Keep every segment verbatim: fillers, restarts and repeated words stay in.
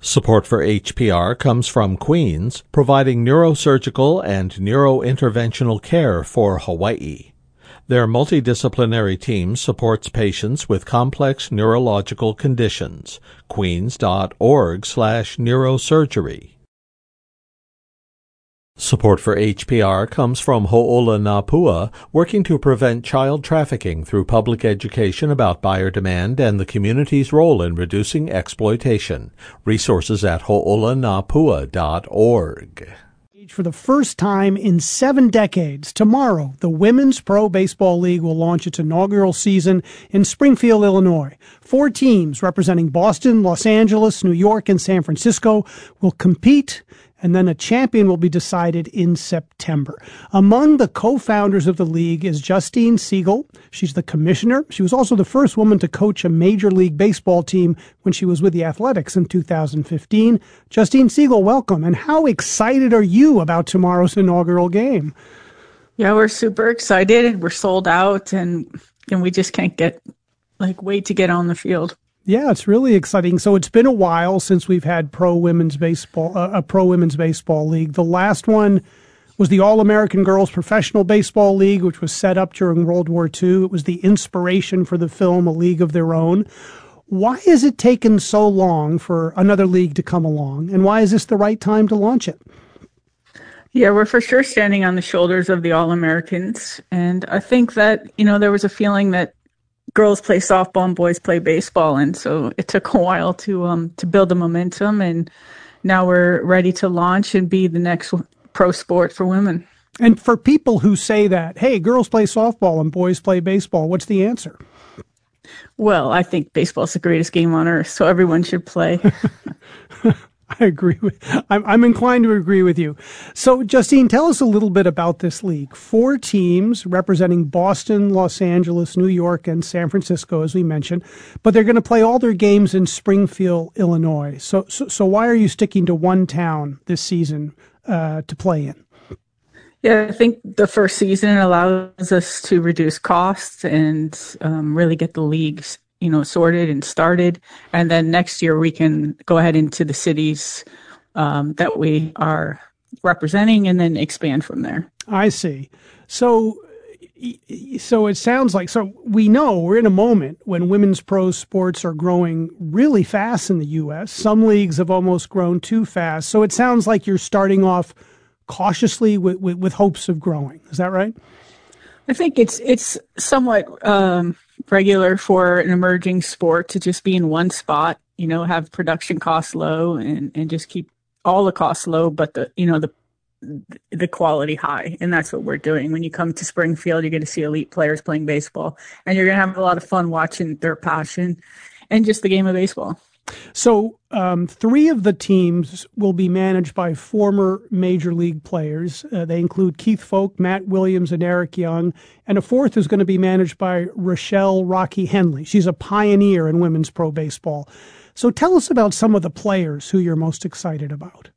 Support for H P R comes from Queens, providing neurosurgical and neurointerventional care for Hawaii. Their multidisciplinary team supports patients with complex neurological conditions. Queens.org slash neurosurgery. Support for H P R comes from Ho'olanapua, working to prevent child trafficking through public education about buyer demand and the community's role in reducing exploitation. Resources at ho'olanapua dot org. For the first time in seven decades, tomorrow, the Women's Pro Baseball League will launch its inaugural season in Springfield, Illinois. Four teams representing Boston, Los Angeles, New York, and San Francisco will compete, and then a champion will be decided in September. Among the co-founders of the league is Justine Siegel. She's the commissioner. She was also the first woman to coach a Major League Baseball team when she was with the Athletics in two thousand fifteen. Justine Siegel, welcome. And how excited are you about tomorrow's inaugural game? Yeah, we're super excited. We're sold out, and and we just can't get, like, wait to get on the field. Yeah, it's really exciting. So it's been a while since we've had pro women's baseball, uh, a pro women's baseball league. The last one was the All-American Girls Professional Baseball League, which was set up during World War Two. It was the inspiration for the film A League of Their Own. Why has it taken so long for another league to come along? And why is this the right time to launch it? Yeah, we're for sure standing on the shoulders of the All-Americans. And I think that, you know, there was a feeling that girls play softball and boys play baseball, and so it took a while to um to build the momentum, and now we're ready to launch and be the next pro sport for women. And for people who say that, hey, girls play softball and boys play baseball, what's the answer? Well, I think baseball's the greatest game on earth, so everyone should play. I agree with, I'm, I'm inclined to agree with you. So, Justine, tell us a little bit about this league. Four teams representing Boston, Los Angeles, New York, and San Francisco, as we mentioned, but they're going to play all their games in Springfield, Illinois. So, so, so why are you sticking to one town this season uh, to play in? Yeah, I think the first season allows us to reduce costs and um, really get the leagues, you know, sorted and started. And then next year we can go ahead into the cities um, that we are representing and then expand from there. I see. So, so it sounds like, so we know we're in a moment when women's pro sports are growing really fast in the U S. Some leagues have almost grown too fast. So it sounds like you're starting off cautiously with, with, with hopes of growing. Is that right? I think it's it's somewhat um, regular for an emerging sport to just be in one spot, you know, have production costs low and, and just keep all the costs low, but the, you know, the the quality high. And that's what we're doing. When you come to Springfield, you're going to see elite players playing baseball, and you're going to have a lot of fun watching their passion and just the game of baseball. So um, three of the teams will be managed by former Major League players. Uh, they include Keith Folk, Matt Williams, and Eric Young. And a fourth is going to be managed by Rochelle Rocky Henley. She's a pioneer in women's pro baseball. So tell us about some of the players who you're most excited about.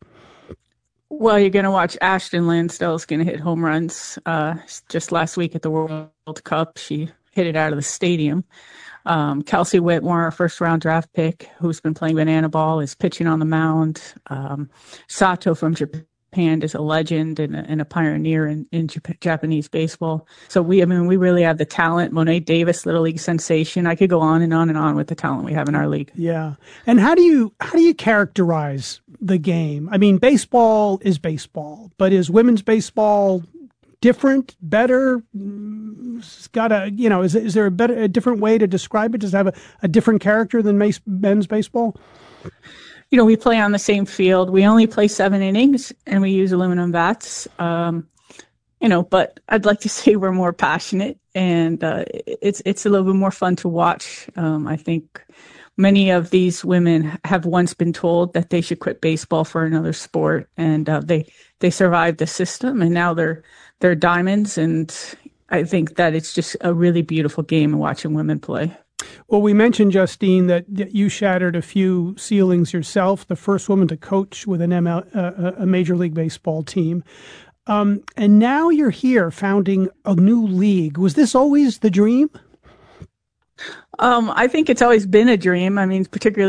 Well, you're going to watch Ashton Lansdale is going to hit home runs. Uh, just last week at the World Cup, she hit it out of the stadium. Um, Kelsey Whitmore, our first round draft pick, who's been playing banana ball, is pitching on the mound. Um, Sato from Japan is a legend and a, and a pioneer in, in Jap- Japanese baseball. So we, I mean, we really have the talent. Monet Davis, Little League sensation. I could go on and on and on with the talent we have in our league. Yeah. And how do you, how do you characterize the game? I mean, baseball is baseball, but is women's baseball different, better? It's got a, you know, is is there a better, a different way to describe it? Does it have a, a different character than men's baseball? You know, we play on the same field. We only play seven innings, and we use aluminum bats. Um, you know, but I'd like to say we're more passionate, and uh, it's it's a little bit more fun to watch. Um, I think many of these women have once been told that they should quit baseball for another sport, and uh, they they survived the system, and now they're they're diamonds. And I think that it's just a really beautiful game watching women play. Well, we mentioned, Justine, that you shattered a few ceilings yourself, the first woman to coach with an M L, uh, a Major League Baseball team. Um, and now you're here founding a new league. Was this always the dream? Um, I think it's always been a dream. I mean, particularly